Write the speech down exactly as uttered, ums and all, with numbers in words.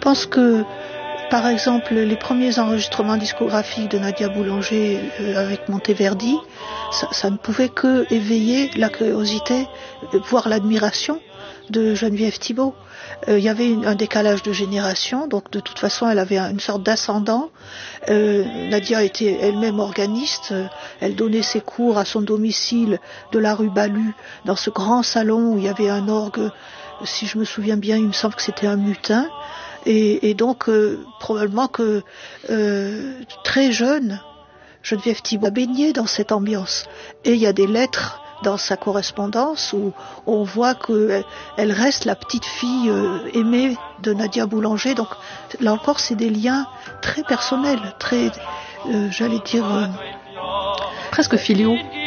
pense que, par exemple, les premiers enregistrements discographiques de Nadia Boulanger euh, avec Monteverdi, ça, ça ne pouvait que éveiller la curiosité, voire l'admiration de Geneviève Thibault. Euh, il y avait une, un décalage de génération, donc de toute façon elle avait un, une sorte d'ascendant. Euh, Nadia était elle-même organiste, euh, elle donnait ses cours à son domicile de la rue Balu, dans ce grand salon où il y avait un orgue, si je me souviens bien, il me semble que c'était un mutin, et, et donc euh, probablement que euh, très jeune, Geneviève Thibault a baigné dans cette ambiance. Et il y a des lettres dans sa correspondance où on voit qu'elle reste la petite fille euh, aimée de Nadia Boulanger. Donc là encore, c'est des liens très personnels, très, euh, j'allais dire, euh, presque filiaux.